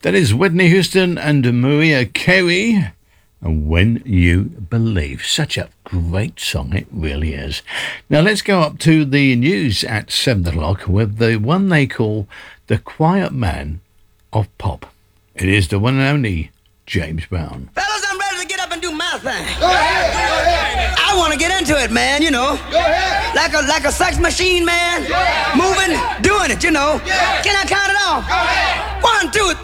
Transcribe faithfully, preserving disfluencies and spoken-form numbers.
That is Whitney Houston and Mariah Carey. And When You Believe. Such a great song, it really is. Now let's go up to the news at seven o'clock with the one they call the quiet man of pop. It is the one and only James Brown. Fellas, I'm ready to get up and do my thing. Go ahead, go ahead. I want to get into it, man, you know. Go ahead. Like a like a sex machine, man. Yeah. Moving, doing it, you know. Yeah. Can I count it off? Go ahead. One, two, three.